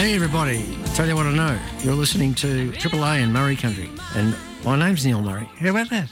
Hey everybody, tell you what I know. You're listening to Triple A in Murray Country, and my name's Neil Murray. How about that?